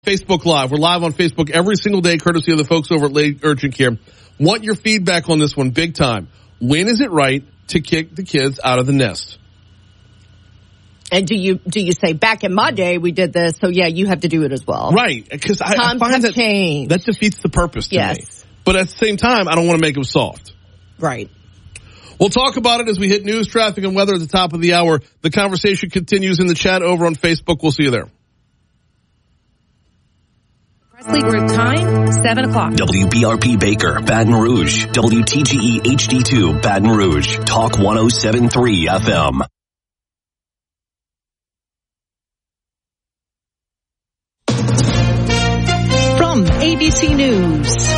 Facebook Live. We're live on Facebook every single day, courtesy of the folks over at Lake Urgent Care. Want your feedback on this one big time. When is it right to kick the kids out of the nest? And do you say, back in my day we did this, so yeah, you have to do it as well? Right, because I find that defeats the purpose to me. But at the same time, I don't want to make them soft. Right. We'll talk about it as we hit news, traffic, and weather at the top of the hour. The conversation continues in the chat over on Facebook. We'll see you there. Presley Group time, 7 o'clock. WBRP Baker, Baton Rouge. WTGE HD2, Baton Rouge. Talk 107.3 FM. From ABC News,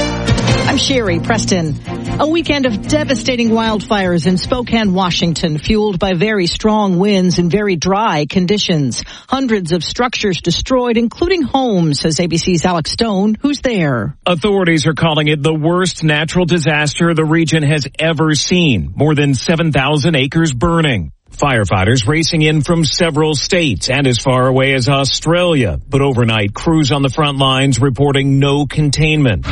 I'm Sherry Preston. A weekend of devastating wildfires in Spokane, Washington, fueled by very strong winds and very dry conditions. Hundreds of structures destroyed, including homes, says ABC's Alex Stone, who's there. Authorities are calling it the worst natural disaster the region has ever seen. More than 7,000 acres burning. Firefighters racing in from several states and as far away as Australia. But overnight, crews on the front lines reporting no containment.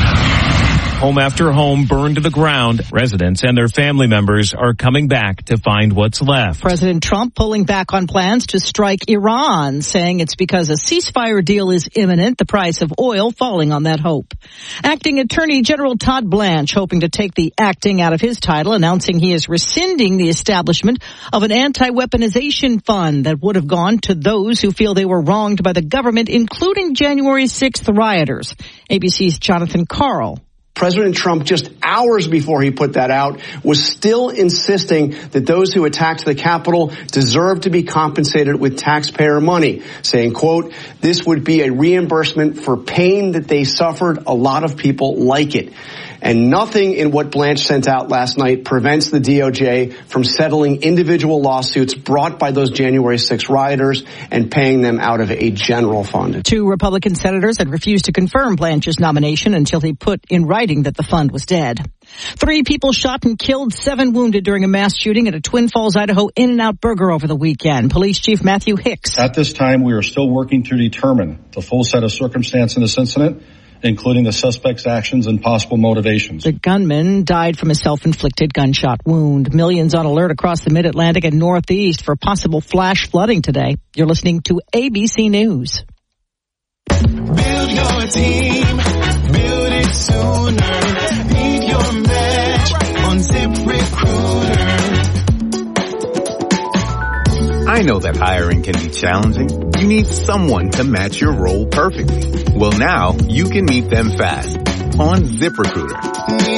Home after home burned to the ground. Residents and their family members are coming back to find what's left. President Trump pulling back on plans to strike Iran, saying it's because a ceasefire deal is imminent, the price of oil falling on that hope. Acting Attorney General Todd Blanche hoping to take the acting out of his title, announcing he is rescinding the establishment of an anti-weaponization fund that would have gone to those who feel they were wronged by the government, including January 6th rioters. ABC's Jonathan Karl. President Trump, just hours before he put that out, was still insisting that those who attacked the Capitol deserve to be compensated with taxpayer money, saying, quote, this would be a reimbursement for pain that they suffered. A lot of people like it. And nothing in what Blanche sent out last night prevents the DOJ from settling individual lawsuits brought by those January 6 rioters and paying them out of a general fund. 2 Republican senators had refused to confirm Blanche's nomination until he put in writing that the fund was dead. 3 people shot and killed, 7 wounded during a mass shooting at a Twin Falls, Idaho In-N-Out Burger over the weekend. Police Chief Matthew Hicks. At this time, we are still working to determine the full set of circumstances in this incident, including the suspect's actions and possible motivations. The gunman died from a self-inflicted gunshot wound. Millions on alert across the Mid-Atlantic and Northeast for possible flash flooding today. You're listening to ABC News. Build your team, build it sooner. Need your match on ZipRecruiter. I know that hiring can be challenging. You need someone to match your role perfectly. Well, now you can meet them fast on ZipRecruiter.